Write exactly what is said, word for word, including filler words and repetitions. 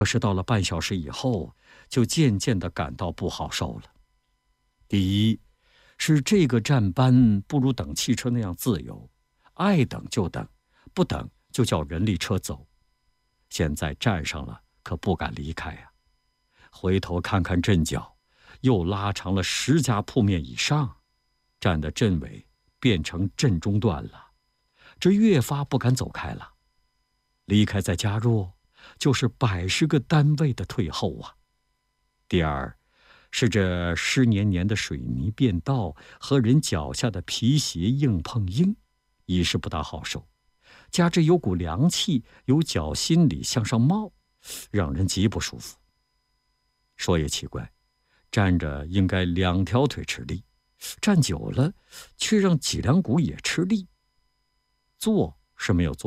可是到了半小时以后，就渐渐地感到不好受了。第一，是这个站班不如等汽车那样自由，爱等就等，不等就叫人力车走。现在站上了，可不敢离开呀、啊。回头看看阵脚，又拉长了十家铺面以上，站的阵尾变成阵中段了，这越发不敢走开了。离开再加入，就是百十个单位的退后啊。第二，是这湿黏黏的水泥便道和人脚下的皮鞋硬碰硬，已是不大好受，加之有股凉气由脚心里向上冒，让人极不舒服。说也奇怪，站着应该两条腿吃力，站久了却让脊梁骨也吃力。坐是没有坐